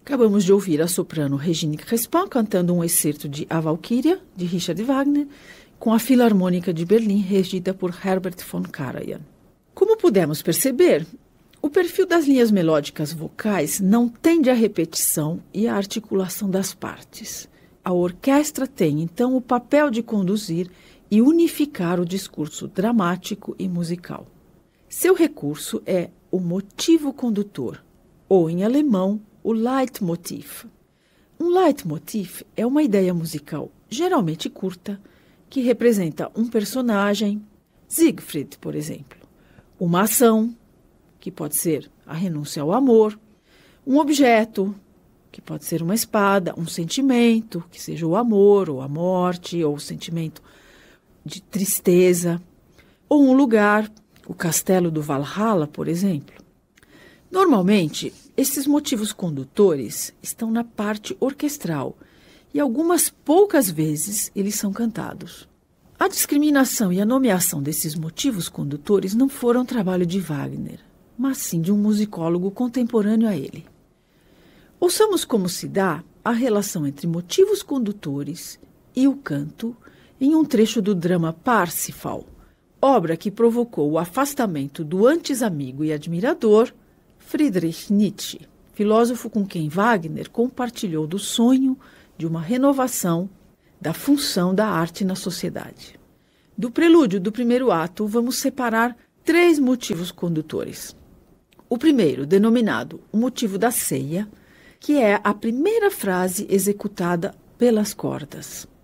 Acabamos de ouvir a soprano Regine Crespin cantando um excerto de A Valkyria, de Richard Wagner, com a Filarmônica de Berlim, regida por Herbert von Karajan. Como pudemos perceber, o perfil das linhas melódicas vocais não tende à repetição e à articulação das partes. A orquestra tem, então, o papel de conduzir e unificar o discurso dramático e musical. Seu recurso é o motivo condutor, ou, em alemão, o Leitmotiv. Um Leitmotiv é uma ideia musical geralmente curta, que representa um personagem, Siegfried, por exemplo, uma ação, que pode ser a renúncia ao amor, um objeto, que pode ser uma espada, um sentimento, que seja o amor, ou a morte, ou o sentimento de tristeza, ou um lugar, o castelo do Valhalla, por exemplo. Normalmente, esses motivos condutores estão na parte orquestral e algumas poucas vezes eles são cantados. A discriminação e a nomeação desses motivos condutores não foram trabalho de Wagner, mas sim de um musicólogo contemporâneo a ele. Ouçamos como se dá a relação entre motivos condutores e o canto em um trecho do drama Parsifal, obra que provocou o afastamento do antes amigo e admirador Friedrich Nietzsche, filósofo com quem Wagner compartilhou do sonho de uma renovação da função da arte na sociedade. Do prelúdio do primeiro ato, vamos separar 3 motivos condutores. O primeiro, denominado o motivo da ceia, que é a primeira frase executada pelas cordas.